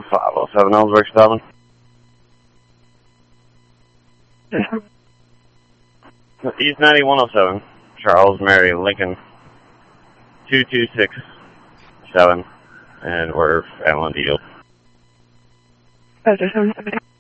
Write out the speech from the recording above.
507 Ellsworth Spelman. East 9107, Charles Mary Lincoln, 2267, and we're Allen Eagle. 507.